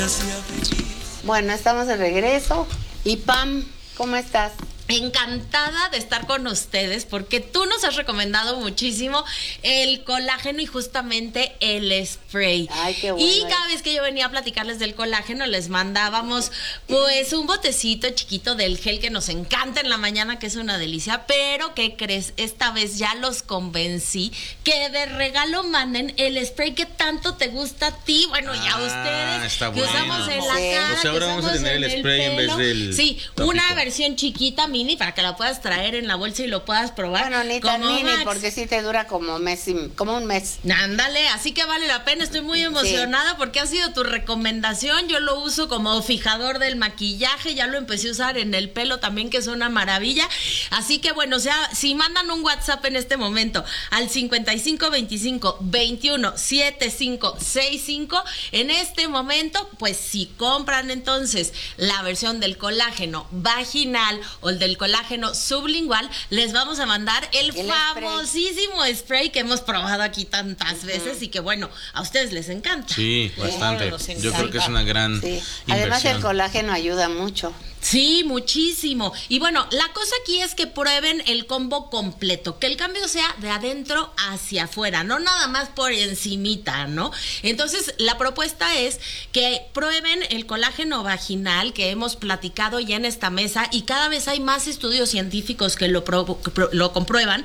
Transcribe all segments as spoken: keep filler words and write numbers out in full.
sea feliz. Bueno, estamos de regreso. Y Pam, ¿cómo estás? Encantada de estar con ustedes porque tú nos has recomendado muchísimo el colágeno y justamente el spray. Ay, qué bueno. Y cada vez que yo venía a platicarles del colágeno les mandábamos pues un botecito chiquito del gel que nos encanta en la mañana, que es una delicia. Pero ¿qué crees? Esta vez ya los convencí que de regalo manden el spray que tanto te gusta a ti. Bueno, y a Ah, ustedes está que bueno. usamos en la Sí. cara, O sea, ahora que vamos a usamos tener el en spray en vez pelo. del Sí, tópico. una versión chiquita mini para que la puedas traer en la bolsa y lo puedas probar. Bueno, ni tan como mini, Max. porque sí te dura como mes, y- como un mes. Ándale, así que vale la pena. Estoy muy emocionada porque ha sido tu recomendación. Yo lo uso como fijador del maquillaje, ya lo empecé a usar en el pelo también, que es una maravilla. Así que bueno, o sea, si mandan un WhatsApp en este momento al cincuenta y cinco veinticinco veintiuno setenta y cinco sesenta y cinco, en este momento, pues si compran entonces la versión del colágeno vaginal o el del colágeno sublingual, les vamos a mandar el, El famosísimo spray que hemos probado aquí tantas veces y que bueno, a ustedes les encanta. Sí, bastante. nos Yo encanta. creo que es una gran Sí. Además, el inversión. colágeno ayuda mucho. Sí, muchísimo. Y bueno, la cosa aquí es que prueben el combo completo, que el cambio sea de adentro hacia afuera, no nada más por encimita, ¿no? Entonces, la propuesta es que prueben el colágeno vaginal que hemos platicado ya en esta mesa, y cada vez hay más estudios científicos que lo, pro- que pro- lo comprueban,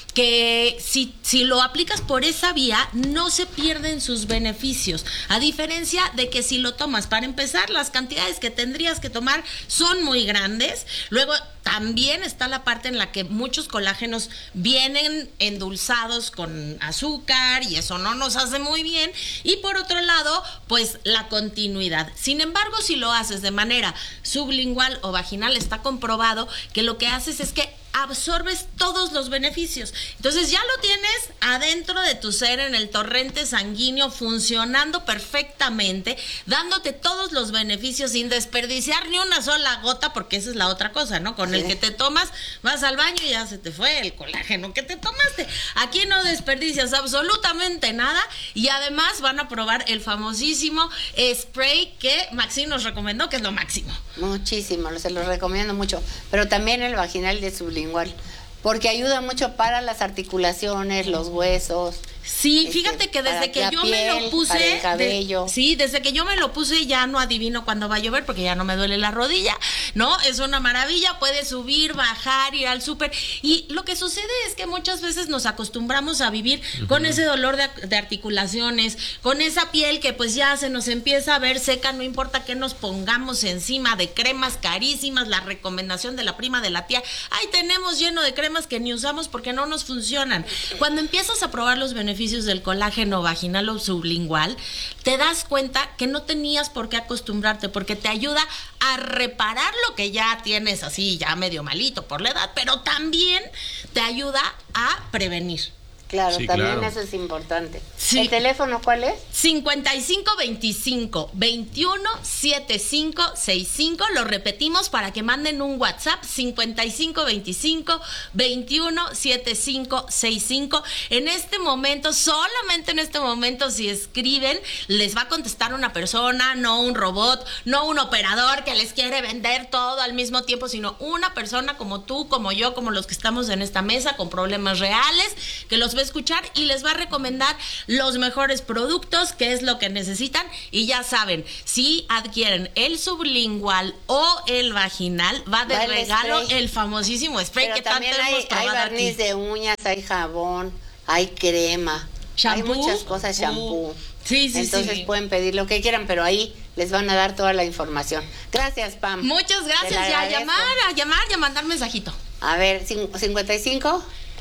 que si, si lo aplicas por esa vía, no se pierden sus beneficios, a diferencia de que si lo tomas, para empezar, las cantidades que tendrías que tomar son muy grandes. Luego también está la parte en la que muchos colágenos vienen endulzados con azúcar y eso no nos hace muy bien. Y por otro lado, pues la continuidad. Sin embargo, si lo haces de manera sublingual o vaginal, está comprobado que lo que haces es que absorbes todos los beneficios. Entonces ya lo tienes adentro de tu ser, en el torrente sanguíneo, funcionando perfectamente, dándote todos los beneficios sin desperdiciar ni una sola gota, porque esa es la otra cosa, ¿no? Con Sí. el que te tomas, vas al baño y ya se te fue el colágeno que te tomaste. Aquí no desperdicias absolutamente nada, y además van a probar el famosísimo spray que Maxine nos recomendó, que es lo máximo. Muchísimo, se los recomiendo mucho. Pero también el vaginal de sublingual, porque ayuda mucho para las articulaciones, los huesos. Sí, Este, fíjate que para desde que la yo me piel, lo puse, para el cabello. de- sí, desde que yo me lo puse ya no adivino cuándo va a llover porque ya no me duele la rodilla, ¿no? Es una maravilla, puedes subir, bajar, ir al súper, y lo que sucede es que muchas veces nos acostumbramos a vivir uh-huh. con ese dolor de, de articulaciones, con esa piel que pues ya se nos empieza a ver seca, no importa que nos pongamos encima de cremas carísimas, la recomendación de la prima de la tía, ahí tenemos lleno de cremas que ni usamos porque no nos funcionan. Cuando empiezas a probar los beneficios del colágeno vaginal o sublingual, te das cuenta que no tenías por qué acostumbrarte, porque te ayuda a reparar lo que ya tienes así, ya medio malito por la edad, pero también te ayuda a prevenir. Claro, Sí, también claro. eso es importante. Sí. ¿El teléfono cuál es? cincuenta y cinco veinticinco veintiuno setenta y cinco sesenta y cinco, lo repetimos para que manden un WhatsApp, cincuenta y cinco veinticinco veintiuno setenta y cinco sesenta y cinco. En este momento, solamente en este momento, si escriben, les va a contestar una persona, no un robot, no un operador que les quiere vender todo al mismo tiempo, sino una persona como tú, como yo, como los que estamos en esta mesa, con problemas reales, que los va a escuchar y les va a recomendar los mejores productos, qué es lo que necesitan. Y ya saben, si adquieren el sublingual o el vaginal, va de Va el regalo spray. el famosísimo spray. Pero que tanto también hemos hay, hay probado barniz aquí. de uñas, hay jabón, hay crema, ¿Shampoo? hay muchas cosas, shampoo. Sí, sí, Entonces sí. pueden pedir lo que quieran, pero ahí les van a dar toda la información. Gracias, Pam. Muchas Te gracias. la Ya agradezco. llamar, a llamar y a mandar mensajito. A ver, cin- cincuenta y cinco.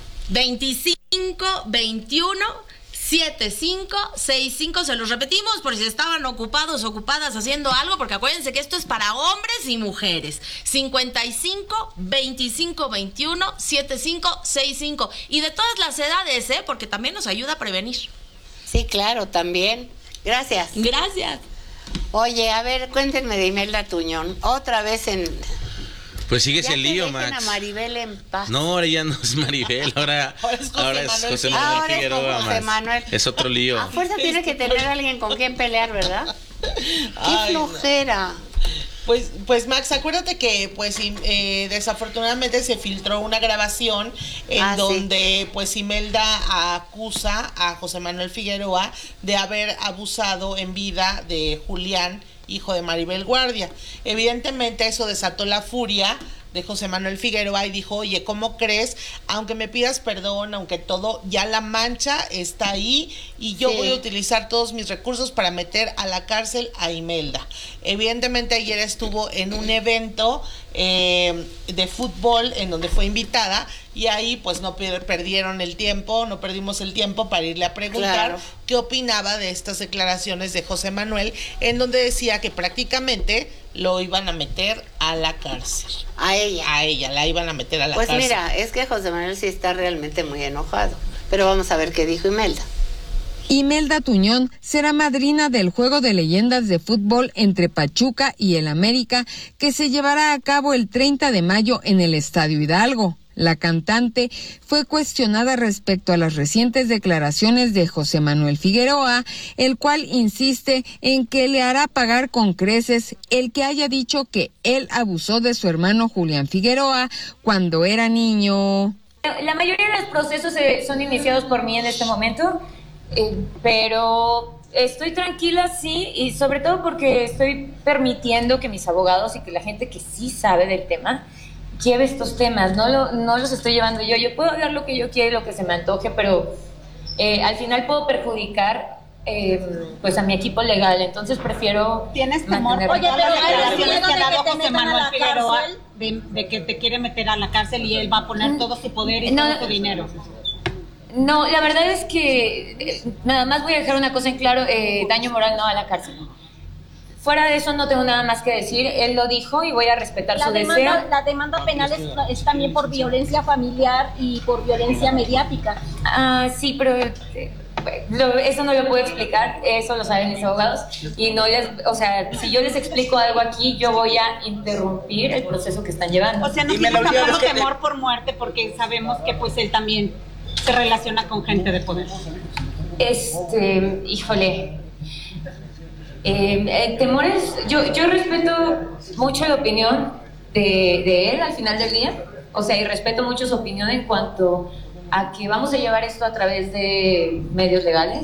veinticinco veintiuno setenta y cinco sesenta y cinco, se los repetimos por si estaban ocupados, ocupadas haciendo algo, porque acuérdense que esto es para hombres y mujeres. cincuenta y cinco veinticinco veintiuno setenta y cinco sesenta y cinco, y de todas las edades, ¿eh? Porque también nos ayuda a prevenir. Sí, claro, también. Gracias. Gracias. Oye, a ver, cuéntenme de Imelda Tuñón. Otra vez en... Pues sigue Ya ese que lío, dejen Max. a Maribel en paz. No, ahora ya no es Maribel, ahora, Ahora es José ahora es Manuel José Figueroa. Manuel Ahora es Figueroa, José Max. Manuel. Es otro lío. A fuerza tiene que tener alguien con quien pelear, ¿verdad? ¡Qué Ay, no. flojera! Pues, pues Max, acuérdate que pues eh, desafortunadamente se filtró una grabación en Ah, sí. donde pues Imelda acusa a José Manuel Figueroa de haber abusado en vida de Julián, hijo de Maribel Guardia. Evidentemente eso desató la furia de José Manuel Figueroa y dijo, oye, ¿cómo crees? Aunque me pidas perdón, aunque todo, ya la mancha está ahí y yo Sí. voy a utilizar todos mis recursos para meter a la cárcel a Imelda. Evidentemente ayer estuvo en un evento eh, de fútbol en donde fue invitada y ahí pues no per- perdieron el tiempo, no perdimos el tiempo para irle a preguntar Claro. qué opinaba de estas declaraciones de José Manuel, en donde decía que prácticamente lo iban a meter a la cárcel. A ella. A ella, la iban a meter a la Pues cárcel. mira, es que José Manuel sí está realmente muy enojado. Pero vamos a ver qué dijo Imelda. Imelda Tuñón será madrina del juego de leyendas de fútbol entre Pachuca y el América, que se llevará a cabo el treinta de mayo en el Estadio Hidalgo. La cantante fue cuestionada respecto a las recientes declaraciones de José Manuel Figueroa, el cual insiste en que le hará pagar con creces el que haya dicho que él abusó de su hermano Julián Figueroa cuando era niño. La mayoría de los procesos eh, son iniciados por mí en este momento, eh, pero estoy tranquila, sí, y sobre todo porque estoy permitiendo que mis abogados y que la gente que sí sabe del tema lleve estos temas, no, lo, no los estoy llevando yo. Yo puedo hablar lo que yo quiera y lo que se me antoje, pero eh, al final puedo perjudicar eh, pues a mi equipo legal, entonces prefiero... ¿Tienes temor? mantenerme- Oye, pero hay declaraciones miedo que de ha dado que te José metan a Manuel la Figueroa cárcel. de, de que te quiere meter a la cárcel y él va a poner todo su poder y No, todo su dinero. No, la verdad es que eh, nada más voy a dejar una cosa en claro, eh, daño moral no a la cárcel. Fuera de eso no tengo nada más que decir, él lo dijo y voy a respetar La su demanda, deseo. la demanda penal es, es también por violencia familiar y por violencia mediática. Ah, sí, pero eh, lo- eso no lo puedo explicar, eso lo saben mis abogados y no les, o sea, si yo les explico algo aquí, yo voy a interrumpir el proceso que están llevando. O sea, no Y me tienes lo olvidó, tampoco es que te- temor por muerte porque sabemos que pues él también se relaciona con gente de poder. Este, híjole. Eh, eh, temores, yo, yo respeto mucho la opinión de, de él al final del día, o sea, y respeto mucho su opinión en cuanto a que vamos a llevar esto a través de medios legales.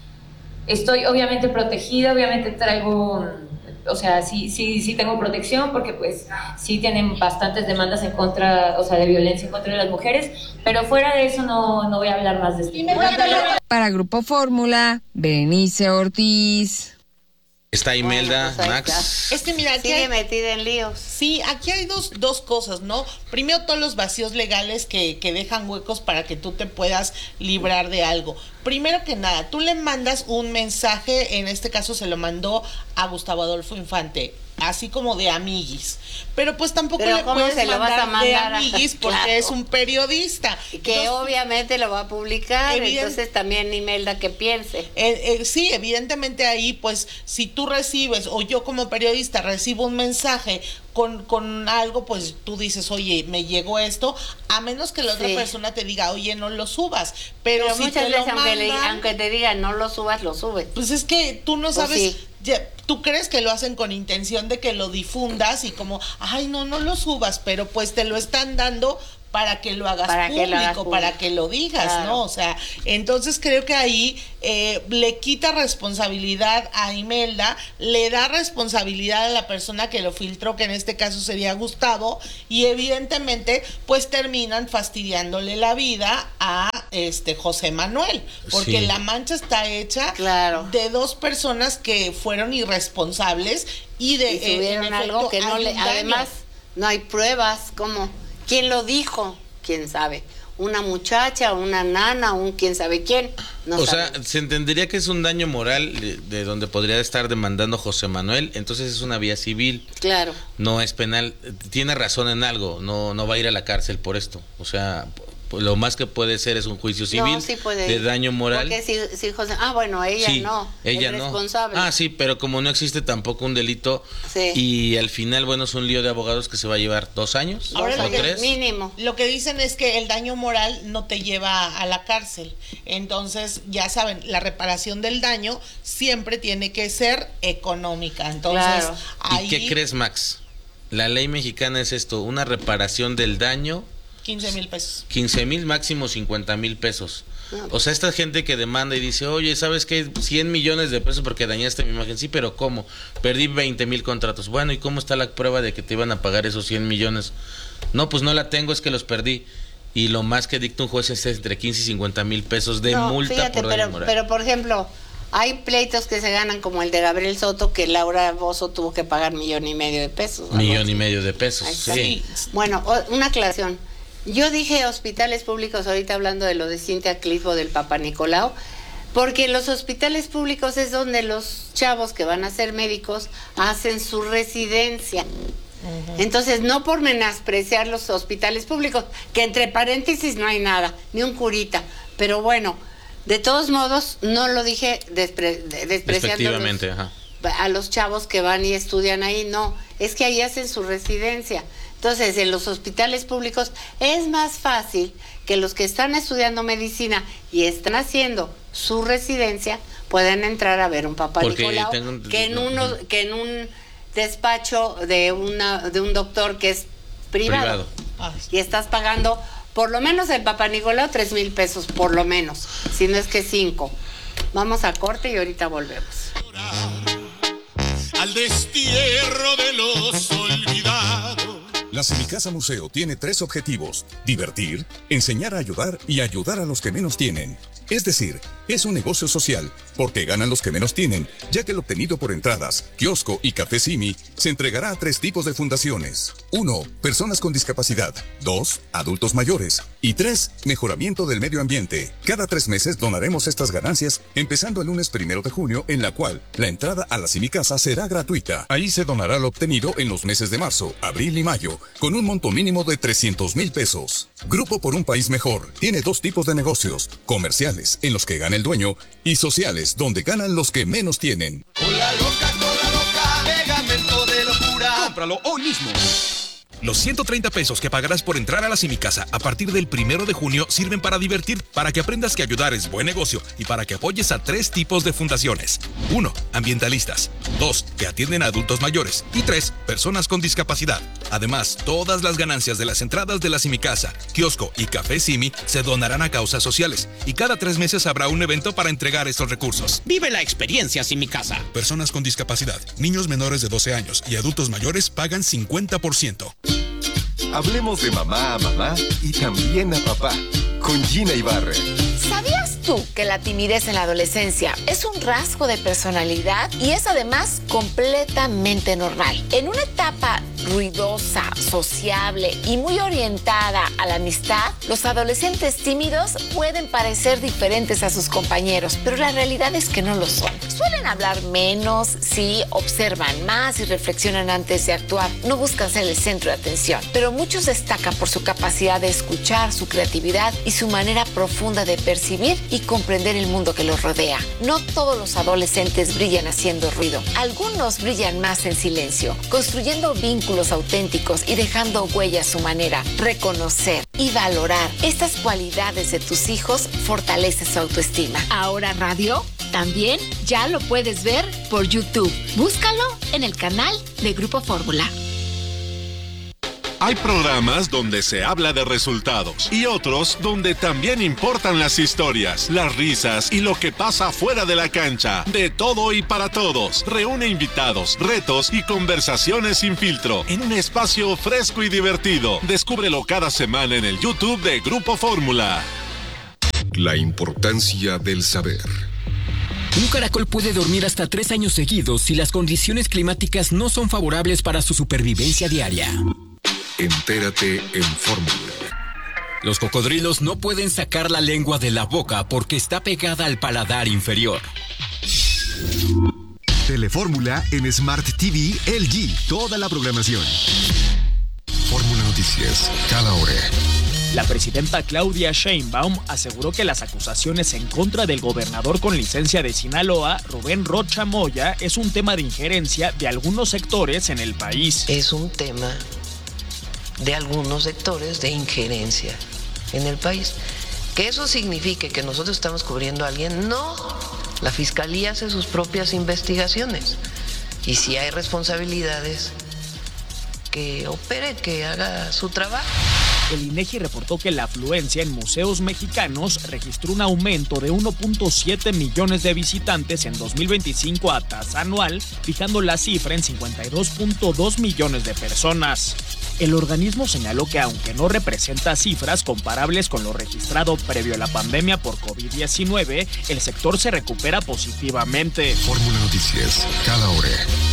Estoy obviamente protegida, obviamente traigo, o sea, sí, sí, sí tengo protección porque pues sí tienen bastantes demandas en contra, o sea, de violencia en contra de las mujeres, pero fuera de eso no, no voy a hablar más de esto. Para Grupo Fórmula, Berenice Ortiz. Está Imelda, Bueno, pues ahí Max. Es que mira, aquí Sigue hay, metida en líos. sí, aquí hay dos, dos cosas, ¿no? Primero, todos los vacíos legales que, que dejan huecos para que tú te puedas librar de algo. Primero que nada, tú le mandas un mensaje, en este caso se lo mandó a Gustavo Adolfo Infante, así como de amiguis. Pero pues tampoco Pero le ¿cómo puedes se lo vas mandar, a mandar de a- amiguis porque Claro. es un periodista. Que Entonces, obviamente lo va a publicar, Evidente- entonces también Imelda que piense. Eh, eh, sí, evidentemente ahí, pues, si tú recibes, o yo como periodista recibo un mensaje con, con algo, pues tú dices, oye, me llegó esto, a menos que la otra Sí. persona te diga, oye, no lo subas. Pero, Pero si muchas te lo veces, aunque, le- mandan, aunque te digan no lo subas, lo subes. pues es que tú no Pues sabes, sí. ya, tú crees que lo hacen con intención de que lo difundas y como, ay, no, no lo subas, pero pues te lo están dando para que lo hagas Para que público, lo hagas público. para que lo digas, Claro. ¿no? O sea, entonces creo que ahí eh, le quita responsabilidad a Imelda, le da responsabilidad a la persona que lo filtró, que en este caso sería Gustavo, y evidentemente pues terminan fastidiándole la vida a este José Manuel, porque Sí. la mancha está hecha Claro. de dos personas que fueron irresponsables y de Y eh, subieron en algo efecto, que no hay le... un daño. Además, no hay pruebas, ¿cómo? ¿Quién lo dijo? ¿Quién sabe? ¿Una muchacha, una nana, un quién sabe quién? No O sea, sabemos. se entendería que es un daño moral de, de donde podría estar demandando José Manuel, entonces es una vía civil, Claro. no es penal. Tiene razón en algo, no, no va a ir a la cárcel por esto. O sea, lo más que puede ser es un juicio civil no, sí puede de ir. daño moral. Porque si, si José, ah, bueno, ella sí, no, ella es no. responsable. Ah, sí, pero como no existe tampoco un delito sí. y al final, bueno, es un lío de abogados que se va a llevar dos años Ahora o lo que, tres. Mínimo. Lo que dicen es que el daño moral no te lleva a la cárcel. Entonces, ya saben, la reparación del daño siempre tiene que ser económica. Entonces, claro. ahí... ¿Y qué crees, Max? La ley mexicana es esto, una reparación del daño. quince mil pesos. quince mil, máximo cincuenta mil pesos. O sea, esta gente que demanda y dice, oye, ¿sabes qué? cien millones de pesos porque dañaste mi imagen. Sí, pero ¿cómo? Perdí veinte mil contratos. Bueno, ¿y cómo está la prueba de que te iban a pagar esos cien millones? No, pues no la tengo, es que los perdí. Y lo más que dicta un juez es entre quince y cincuenta mil pesos de no, multa fíjate, por daño pero, moral. pero, por ejemplo, hay pleitos que se ganan como el de Gabriel Soto, que Laura Bozzo tuvo que pagar millón y medio de pesos. Millón y medio de pesos, sí. Bueno, una aclaración. Yo dije hospitales públicos, ahorita hablando de lo de Cintia Clifo del Papa Nicolau, porque los hospitales públicos es donde los chavos que van a ser médicos hacen su residencia. Uh-huh. Entonces, no por menospreciar los hospitales públicos, que entre paréntesis no hay nada, ni un curita, pero bueno, de todos modos, no lo dije despre- despreciando los, ajá. a los chavos que van y estudian ahí, no, es que ahí hacen su residencia. Entonces, en los hospitales públicos es más fácil que los que están estudiando medicina y están haciendo su residencia puedan entrar a ver un Papa Porque Nicolau tengo... que en uno, que en un despacho de una de un doctor que es privado, privado. Y estás pagando por lo menos el Papa Nicolau tres mil pesos, por lo menos, si no es que cinco. Vamos a corte y ahorita volvemos. Al destierro de los olvidados. La Semicasa Museo tiene tres objetivos: divertir, enseñar a ayudar y ayudar a los que menos tienen. Es decir, es un negocio social, porque ganan los que menos tienen, ya que el obtenido por entradas, kiosco y café Simi se entregará a tres tipos de fundaciones. Uno, personas con discapacidad. Dos, adultos mayores. Y tres, mejoramiento del medio ambiente. Cada tres meses donaremos estas ganancias, empezando el lunes primero de junio, en la cual la entrada a la Semicasa será gratuita. Ahí se donará lo obtenido en los meses de marzo, abril y mayo, con un monto mínimo de trescientos mil pesos. Grupo por un País Mejor tiene dos tipos de negocios: comerciales, en los que gana el dueño, y sociales, donde ganan los que menos tienen. Cola loca, cola loca, pegamento de locura. Cómpralo hoy mismo. Los ciento treinta pesos que pagarás por entrar a la Semicasa a partir del primero de junio sirven para divertir, para que aprendas que ayudar es buen negocio y para que apoyes a tres tipos de fundaciones. Uno, ambientalistas. Dos, que atienden a adultos mayores. Y tres, personas con discapacidad. Además, todas las ganancias de las entradas de la Semicasa, kiosco y café Simi se donarán a causas sociales. Y cada tres meses habrá un evento para entregar estos recursos. Vive la experiencia Semicasa. Personas con discapacidad, niños menores de doce años y adultos mayores pagan cincuenta por ciento. Hablemos de mamá a mamá y también a papá, con Gina Ibarra. ¿Sabías tú que la timidez en la adolescencia es un rasgo de personalidad y es además completamente normal? En una etapa ruidosa, sociable y muy orientada a la amistad, los adolescentes tímidos pueden parecer diferentes a sus compañeros, pero la realidad es que no lo son. Suelen hablar menos, sí, observan más y reflexionan antes de actuar. No buscan ser el centro de atención, pero muchos destacan por su capacidad de escuchar, su creatividad y su manera profunda de percibir y comprender el mundo que los rodea. No todos los adolescentes brillan haciendo ruido. Algunos brillan más en silencio, construyendo vínculos auténticos y dejando huella a su manera. Reconocer y valorar estas cualidades de tus hijos fortalece su autoestima. Ahora Radio también ya lo puedes ver por YouTube. Búscalo en el canal de Grupo Fórmula. Hay programas donde se habla de resultados y otros donde también importan las historias, las risas y lo que pasa fuera de la cancha. De todo y para todos. Reúne invitados, retos y conversaciones sin filtro en un espacio fresco y divertido. Descúbrelo cada semana en el YouTube de Grupo Fórmula. La importancia del saber. Un caracol puede dormir hasta tres años seguidos si las condiciones climáticas no son favorables para su supervivencia diaria. Entérate en Fórmula. Los cocodrilos no pueden sacar la lengua de la boca porque está pegada al paladar inferior. Telefórmula en Smart T V L G. Toda la programación. Fórmula Noticias, cada hora. La presidenta Claudia Sheinbaum aseguró que las acusaciones en contra del gobernador con licencia de Sinaloa, Rubén Rocha Moya, es un tema de injerencia de algunos sectores en el país. Es un tema de algunos sectores de injerencia en el país. Que eso signifique que nosotros estamos cubriendo a alguien, no. La Fiscalía hace sus propias investigaciones y si hay responsabilidades, que opere, que haga su trabajo. El INEGI reportó que la afluencia en museos mexicanos registró un aumento de uno punto siete millones de visitantes en dos mil veinticinco a tasa anual, fijando la cifra en cincuenta y dos punto dos millones de personas. El organismo señaló que aunque no representa cifras comparables con lo registrado previo a la pandemia por COVID diecinueve, el sector se recupera positivamente. Fórmula Noticias, cada hora.